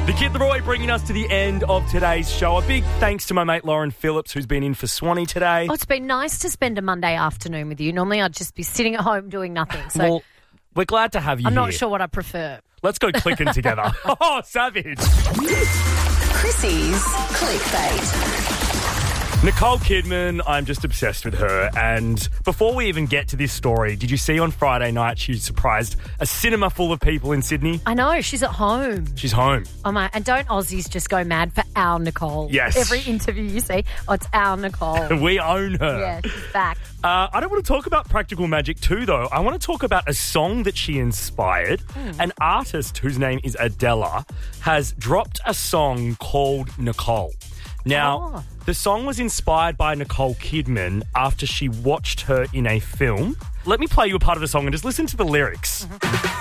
The Kid Leroy bringing us to the end of today's show. A big thanks to my mate Lauren Phillips, who's been in for Swanee today. Oh, it's been nice to spend a Monday afternoon with you. Normally I'd just be sitting at home doing nothing. So Well, we're glad to have you I'm here. not sure what I prefer. Let's go clicking together. Oh, savage. Chrissy's Clickbait. Nicole Kidman, I'm just obsessed with her. And before we even get to this story, did you see on Friday night she surprised a cinema full of people in Sydney? I know, she's at home. She's home. Oh my! And don't Aussies just go mad for our Nicole? Yes. Every interview you see, oh, it's our Nicole. We own her. Yeah, she's back. I don't want to talk about Practical Magic too, though. I want to talk about a song that she inspired. An artist whose name is Adela has dropped a song called Nicole. Now, the song was inspired by Nicole Kidman after she watched her in a film. Let me play you a part of the song and just listen to the lyrics.